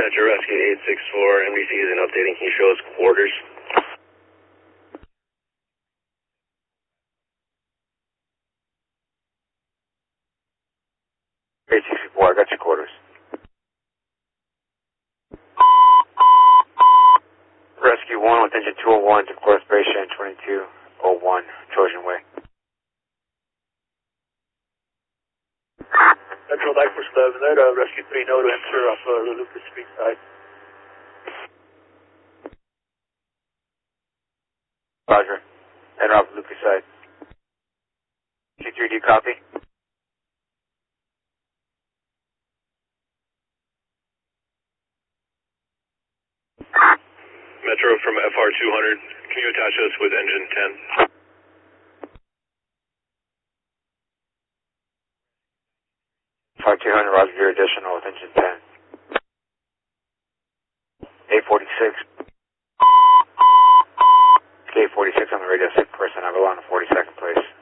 Metro Rescue 864, NBC isn't updating. Can you show us quarters? 864, I got your quarters. Rescue 1 with engine 201 to Forest Base Shan 2201, Trojan Way. Metro Light Force 11 there, Rescue 3 no to enter off the Lucas Street side. Roger. Enter off Lucas side. C3, do you copy? Metro from FR 200, can you attach us with engine 10? FR 200, Roger, your additional with engine 10. 846. 846 on the radio, sick person, I belong to 42nd place.